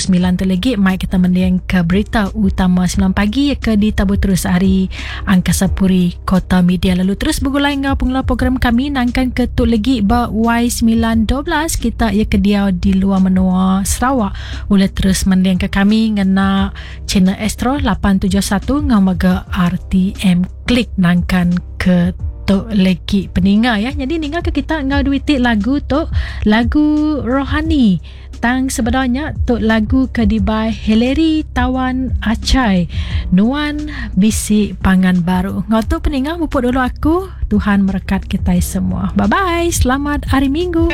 9 tu lagi. Mai kita mendiang ke berita utama 9 pagi ke ditabur terus hari Angkasa Puri Kota Media. Lalu terus bergulai dengan pengelola program kami nangkan ke tu lagi ba Y912 kita ia ke dia di luar menua Sarawak. Boleh terus mendiang ke kami ngena channel Astro 871 ngamaga RTM klik nangkan ke tok lagi peninga ya. Jadi ninga ke kita ngau duitik lagu tok lagu rohani tang sebenarnya tok lagu kedibai Heleri Tawan Acai Nuan Bisi Pangan Baru. Ngau tu peninga mupuk dulu aku. Tuhan berkat kita semua. Bye bye. Selamat hari Minggu.